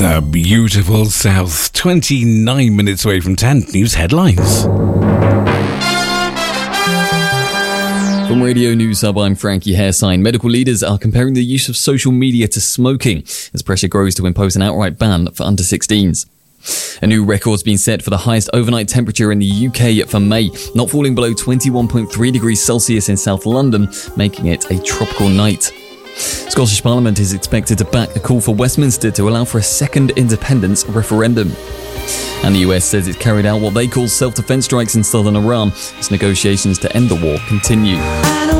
The beautiful south, 29 minutes away from 10. News headlines. From Radio News Hub, I'm Frankie Hairsign. Medical leaders are comparing the use of social media to smoking as pressure grows to impose an outright ban for under 16s. A new record's been set for the highest overnight temperature in the UK for May, not falling below 21.3 degrees Celsius in South London, making it a tropical night. Scottish Parliament is expected to back a call for Westminster to allow for a second independence referendum. And the US says it's carried out what they call self-defense strikes in southern Iran as negotiations to end the war continue.